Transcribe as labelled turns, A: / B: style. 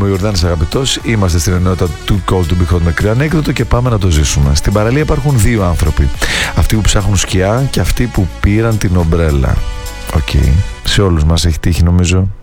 A: Είμαι ο Ιορδάνης Αγαπητός. Είμαστε στην ενότητα του Call to Be Hot με κρύο ανέκδοτο και πάμε να το ζήσουμε. Στην παραλία υπάρχουν δύο άνθρωποι. Αυτοί που ψάχνουν σκιά και αυτοί που πήραν την ομπρέλα. Οκ. Σε όλους μας έχει τύχει νομίζω